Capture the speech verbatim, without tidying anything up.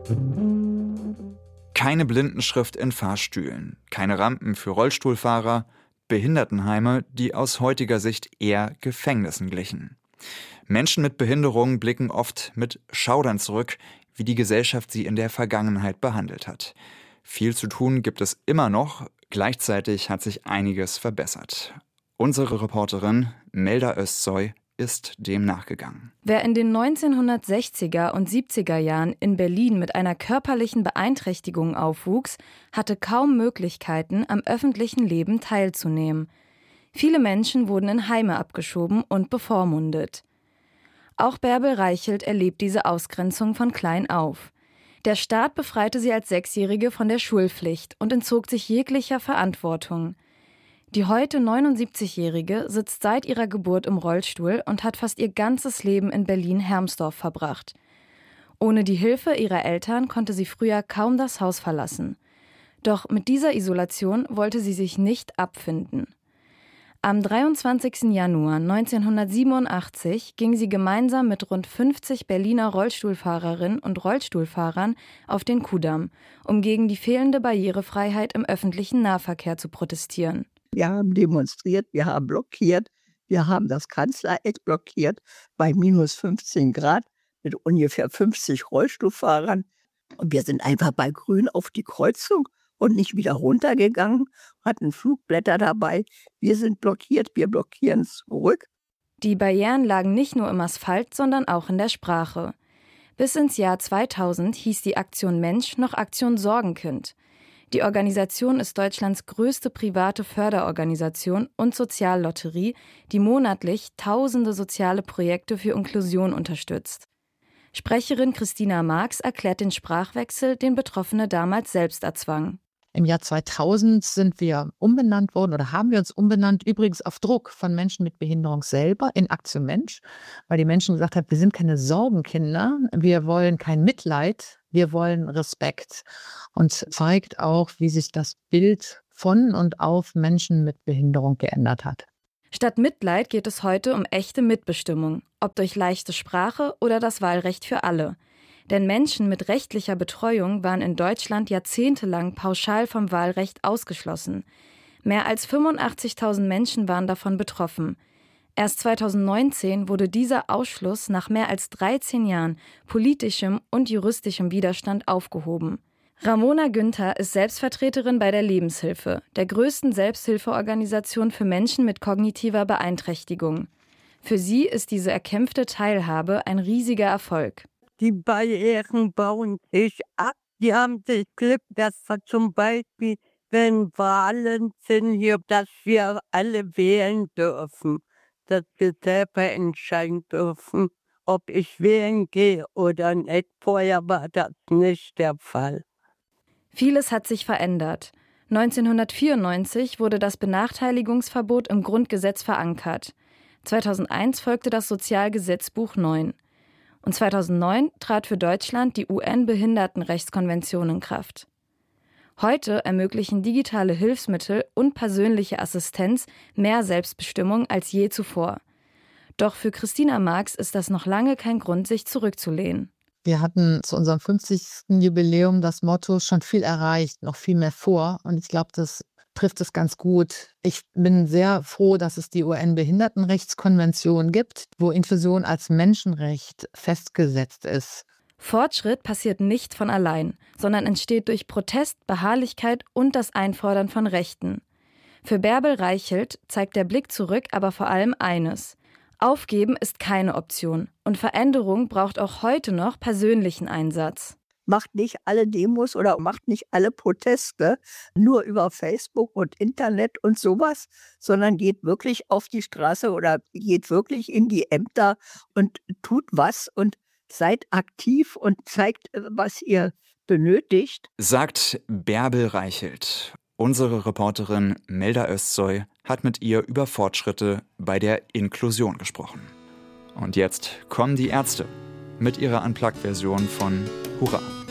Keine Blindenschrift in Fahrstühlen, keine Rampen für Rollstuhlfahrer, Behindertenheime, die aus heutiger Sicht eher Gefängnissen glichen. Menschen mit Behinderung blicken oft mit Schaudern zurück, wie die Gesellschaft sie in der Vergangenheit behandelt hat. Viel zu tun gibt es immer noch, gleichzeitig hat sich einiges verbessert. Unsere Reporterin Melda Özsoy ist dem nachgegangen. Wer in den neunzehnhundertsechziger und siebziger Jahren in Berlin mit einer körperlichen Beeinträchtigung aufwuchs, hatte kaum Möglichkeiten, am öffentlichen Leben teilzunehmen. Viele Menschen wurden in Heime abgeschoben und bevormundet. Auch Bärbel Reichelt erlebt diese Ausgrenzung von klein auf. Der Staat befreite sie als Sechsjährige von der Schulpflicht und entzog sich jeglicher Verantwortung. Die heute neunundsiebzigjährige sitzt seit ihrer Geburt im Rollstuhl und hat fast ihr ganzes Leben in Berlin-Hermsdorf verbracht. Ohne die Hilfe ihrer Eltern konnte sie früher kaum das Haus verlassen. Doch mit dieser Isolation wollte sie sich nicht abfinden. Am dreiundzwanzigsten Januar neunzehnhundertsiebenundachtzig ging sie gemeinsam mit rund fünfzig Berliner Rollstuhlfahrerinnen und Rollstuhlfahrern auf den Kudamm, um gegen die fehlende Barrierefreiheit im öffentlichen Nahverkehr zu protestieren. Wir haben demonstriert, wir haben blockiert, wir haben das Kanzlereck blockiert bei minus fünfzehn Grad mit ungefähr fünfzig Rollstuhlfahrern. Und wir sind einfach bei Grün auf die Kreuzung und nicht wieder runtergegangen, hatten Flugblätter dabei. Wir sind blockiert, wir blockieren zurück. Die Barrieren lagen nicht nur im Asphalt, sondern auch in der Sprache. Bis ins Jahr zweitausend hieß die Aktion Mensch noch Aktion Sorgenkind. Die Organisation ist Deutschlands größte private Förderorganisation und Soziallotterie, die monatlich tausende soziale Projekte für Inklusion unterstützt. Sprecherin Christina Marx erklärt den Sprachwechsel, den Betroffene damals selbst erzwangen. Im Jahr zweitausend sind wir umbenannt worden oder haben wir uns umbenannt, übrigens auf Druck von Menschen mit Behinderung selber in Aktion Mensch, weil die Menschen gesagt haben, wir sind keine Sorgenkinder, wir wollen kein Mitleid, wir wollen Respekt, und zeigt auch, wie sich das Bild von und auf Menschen mit Behinderung geändert hat. Statt Mitleid geht es heute um echte Mitbestimmung, ob durch leichte Sprache oder das Wahlrecht für alle. Denn Menschen mit rechtlicher Betreuung waren in Deutschland jahrzehntelang pauschal vom Wahlrecht ausgeschlossen. Mehr als fünfundachtzigtausend Menschen waren davon betroffen. Erst zweitausendneunzehn wurde dieser Ausschluss nach mehr als dreizehn Jahren politischem und juristischem Widerstand aufgehoben. Ramona Günther ist Selbstvertreterin bei der Lebenshilfe, der größten Selbsthilfeorganisation für Menschen mit kognitiver Beeinträchtigung. Für sie ist diese erkämpfte Teilhabe ein riesiger Erfolg. Die Barrieren bauen sich ab. Die haben das Glück, dass wir zum Beispiel, wenn Wahlen sind, hier, dass wir alle wählen dürfen. Dass wir selber entscheiden dürfen, ob ich wählen gehe oder nicht. Vorher war das nicht der Fall. Vieles hat sich verändert. neunzehnhundertvierundneunzig wurde das Benachteiligungsverbot im Grundgesetz verankert. zweitausendeins folgte das Sozialgesetzbuch neun. Und zweitausendneun trat für Deutschland die U N-Behindertenrechtskonvention in Kraft. Heute ermöglichen digitale Hilfsmittel und persönliche Assistenz mehr Selbstbestimmung als je zuvor. Doch für Christina Marx ist das noch lange kein Grund, sich zurückzulehnen. Wir hatten zu unserem fünfzigsten Jubiläum das Motto schon viel erreicht, noch viel mehr vor. Und ich glaube, das trifft es ganz gut. Ich bin sehr froh, dass es die U N-Behindertenrechtskonvention gibt, wo Inklusion als Menschenrecht festgesetzt ist. Fortschritt passiert nicht von allein, sondern entsteht durch Protest, Beharrlichkeit und das Einfordern von Rechten. Für Bärbel Reichelt zeigt der Blick zurück aber vor allem eines: Aufgeben ist keine Option und Veränderung braucht auch heute noch persönlichen Einsatz. Macht nicht alle Demos oder macht nicht alle Proteste nur über Facebook und Internet und sowas, sondern geht wirklich auf die Straße oder geht wirklich in die Ämter und tut was und seid aktiv und zeigt, was ihr benötigt. Sagt Bärbel Reichelt. Unsere Reporterin Melda Özsoy hat mit ihr über Fortschritte bei der Inklusion gesprochen. Und jetzt kommen die Ärzte mit ihrer Unplugged-Version von Hurra.